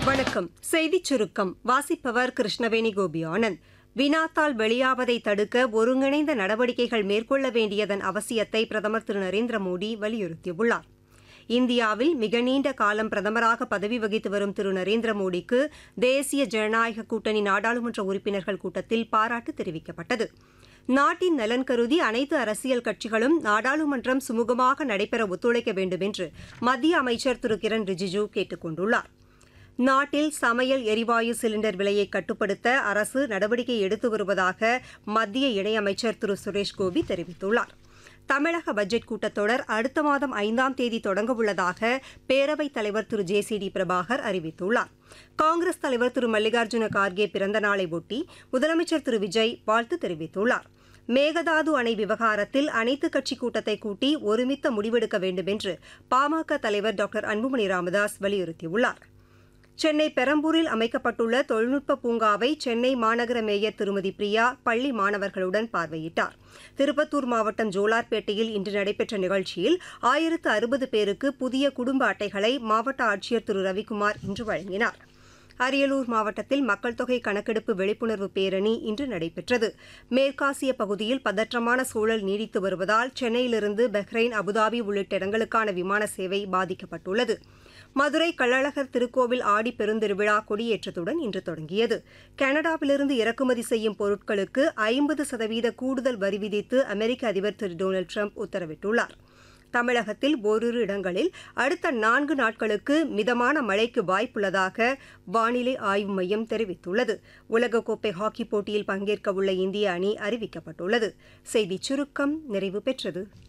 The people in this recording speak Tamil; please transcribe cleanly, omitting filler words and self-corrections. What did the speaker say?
வணக்கம். செய்திச் சுருக்கம் வாசிப்பவர் கிருஷ்ணவேணி கோபியானந்த். வினாத்தால் வெளியாவதை தடுக்க ஒருங்கிணைந்த நடவடிக்கைகள் மேற்கொள்ள வேண்டியதன் அவசியத்தை பிரதமர் திரு நரேந்திர மோடி வலியுறுத்தியுள்ளார். இந்தியாவில் மிக நீண்ட காலம் பிரதமராக பதவி வகித்து வரும் திரு நரேந்திர மோடிக்கு தேசிய ஜனநாயக கூட்டணி நாடாளுமன்ற உறுப்பினர்கள் கூட்டத்தில் பாராட்டு தெரிவிக்கப்பட்டது. நாட்டின் நலன் கருதி அனைத்து அரசியல் கட்சிகளும் நாடாளுமன்றம் சுமூகமாக நடைபெற ஒத்துழைக்க வேண்டும் என்று மத்திய அமைச்சர் திரு கிரண் ரிஜிஜூ கேட்டுக் கொண்டுள்ளார். நாட்டில் சமையல் எரிவாயு சிலிண்டர் விலையை கட்டுப்படுத்த அரசு நடவடிக்கை எடுத்து வருவதாக மத்திய இணையமைச்சர் திரு சுரேஷ் கோபி தெரிவித்துள்ளார். தமிழக பட்ஜெட் கூட்டத்தொடர் அடுத்த மாதம் 5ஆம் தேதி தொடங்கவுள்ளதாக பேரவைத் தலைவர் திரு ஜே.சி.டி. பிரபாகர் அறிவித்துள்ளார். காங்கிரஸ் தலைவர் திரு மல்லிகார்ஜுன கார்கே பிறந்த நாளை ஒட்டி முதலமைச்சர் திரு விஜய் வாழ்த்து தெரிவித்துள்ளார். மேகதாது அணை விவகாரத்தில் அனைத்துக் கட்சி கூட்டத்தை கூட்டி ஒருமித்த முடிவெடுக்க வேண்டும் என்று பாமக தலைவர் டாக்டர் அன்புமணி ராமதாஸ் வலியுறுத்தியுள்ளார். சென்னை பெரம்பூரில் அமைக்கப்பட்டுள்ள தொழில்நுட்ப பூங்காவை சென்னை மாநகர மேயர் திருமதி பிரியா பள்ளி மாணவர்களுடன் பார்வையிட்டார். திருப்பத்தூர் மாவட்டம் ஜோலார்பேட்டையில் இன்று நடைபெற்ற நிகழ்ச்சியில் 1060 பேருக்கு புதிய குடும்ப அட்டைகளை மாவட்ட ஆட்சியர் திரு ரவிக்குமார் இன்று வழங்கினார். அரியலூர் மாவட்டத்தில் மக்கள் தொகை கணக்கெடுப்பு விழிப்புணர்வு பேரணி இன்று நடைபெற்றது. மேற்காசிய பகுதியில் பதற்றமான சூழல் நீடித்து வருவதால் சென்னையிலிருந்து பஹ்ரைன், அபுதாபி உள்ளிட்ட இடங்களுக்கான விமான சேவை பாதிக்கப்பட்டுள்ளது. மதுரை கள்ளழகர் திருக்கோவில் ஆடி பெருந்திருவிழா கொடியேற்றத்துடன் இன்று தொடங்கியது. கனடாவிலிருந்து இறக்குமதி செய்யும் பொருட்களுக்கு 50% கூடுதல் வரி விதித்து அமெரிக்க அதிபர் திரு டொனால்டு ட்ரம்ப் உத்தரவிட்டுள்ளார். தமிழகத்தில் ஓரிரு இடங்களில் அடுத்த 4 நாட்களுக்கு மிதமான மழைக்கு வாய்ப்புள்ளதாக வானிலை ஆய்வு மையம் தெரிவித்துள்ளது. உலகக்கோப்பை ஹாக்கிப் போட்டியில் பங்கேற்கவுள்ள இந்திய அணி அறிவிக்கப்பட்டுள்ளது. செய்திச் சுருக்கம் நிறைவு பெற்றது.